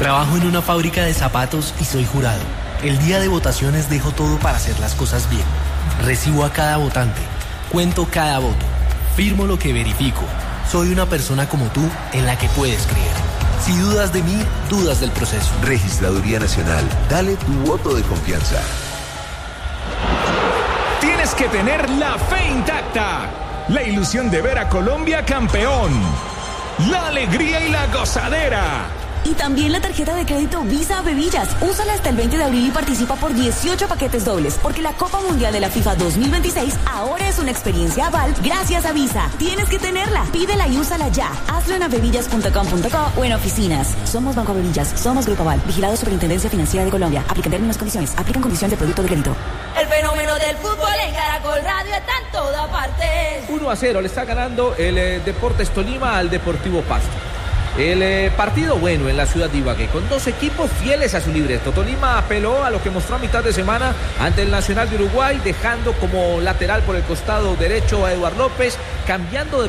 Trabajo en una fábrica de zapatos y soy jurado. El día de votaciones dejo todo para hacer las cosas bien. Recibo a cada votante. Cuento cada voto. Firmo lo que verifico. Soy una persona como tú en la que puedes creer. Si dudas de mí, dudas del proceso. Registraduría Nacional. Dale tu voto de confianza. Tienes que tener la fe intacta. La ilusión de ver a Colombia campeón. La alegría y la gozadera. Y también la tarjeta de crédito Visa Bebillas. Úsala hasta el 20 de abril y participa por 18 paquetes dobles. Porque la Copa Mundial de la FIFA 2026 ahora es una experiencia aval gracias a Visa. Tienes que tenerla. Pídela y úsala ya. Hazlo en avevillas.com.co o en oficinas. Somos Banco Avevillas. Somos Grupo Aval. Vigilado Superintendencia Financiera de Colombia. Aplican términos y condiciones. Aplican condiciones de producto de crédito. El fenómeno del fútbol en Caracol Radio está en toda parte. 1-0 le está ganando el Deportes Tolima al Deportivo Pasto. El partido bueno en la ciudad de Ibagué, con dos equipos fieles a su libreto. Tolima apeló a lo que mostró a mitad de semana ante el Nacional de Uruguay, dejando como lateral por el costado derecho a Eduard López, cambiando de